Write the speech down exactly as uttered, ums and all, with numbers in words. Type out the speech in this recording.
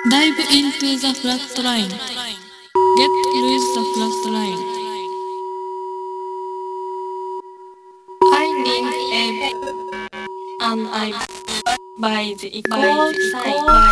Dive into the flat line. Get with the flat line. I need a and I by the equal side.